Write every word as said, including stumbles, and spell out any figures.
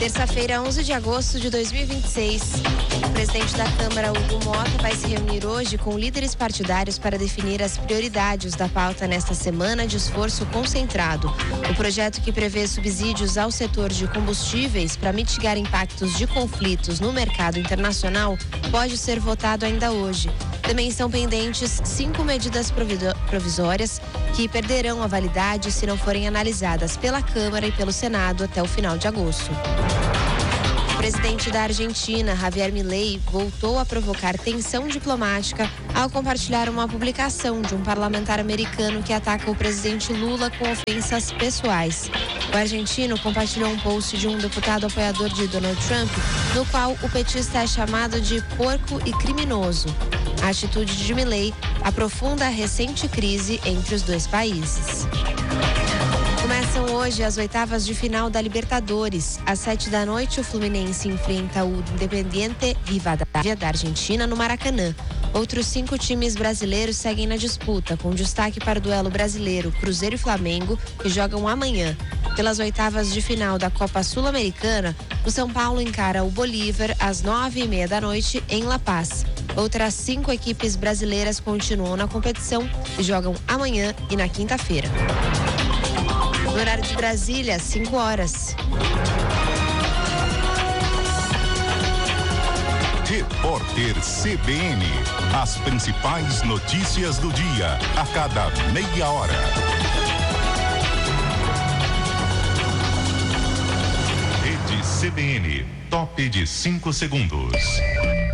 Terça-feira, onze de agosto de dois mil e vinte e seis. O presidente da Câmara, Hugo Mota, vai se reunir hoje com líderes partidários para definir as prioridades da pauta nesta semana de esforço concentrado. O projeto que prevê subsídios ao setor de combustíveis para mitigar impactos de conflitos no mercado internacional pode ser votado ainda hoje. Também estão pendentes cinco medidas provisórias que perderão a validade se não forem analisadas pela Câmara e pelo Senado até o final de agosto. O presidente da Argentina, Javier Milei, voltou a provocar tensão diplomática ao compartilhar uma publicação de um parlamentar americano que ataca o presidente Lula com ofensas pessoais. O argentino compartilhou um post de um deputado apoiador de Donald Trump, no qual o petista é chamado de porco e criminoso. A atitude de Milei aprofunda a recente crise entre os dois países. Começam hoje as oitavas de final da Libertadores. Às sete da noite, o Fluminense enfrenta o Independiente Rivadavia da Argentina no Maracanã. Outros cinco times brasileiros seguem na disputa, com destaque para o duelo brasileiro Cruzeiro e Flamengo, que jogam amanhã. Pelas oitavas de final da Copa Sul-Americana, o São Paulo encara o Bolívar às nove e meia da noite em La Paz. Outras cinco equipes brasileiras continuam na competição e jogam amanhã e na quinta-feira. No horário de Brasília, cinco horas. Repórter C B N. As principais notícias do dia, a cada meia hora. Rede C B N, top de cinco segundos.